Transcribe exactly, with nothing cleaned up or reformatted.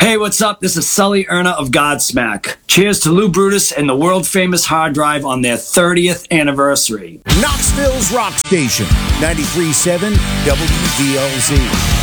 Hey, what's up? This is Sully Erna of Godsmack. Cheers to Lou Brutus and the world-famous Hard Drive on their thirtieth anniversary. Knoxville's Rock Station, ninety-three point seven W V L Z.